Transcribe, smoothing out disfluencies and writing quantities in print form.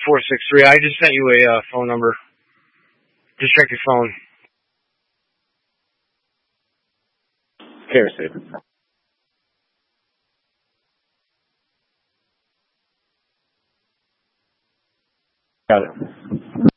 463. I just sent you a phone number. Just check your phone. Okay, received. Got it.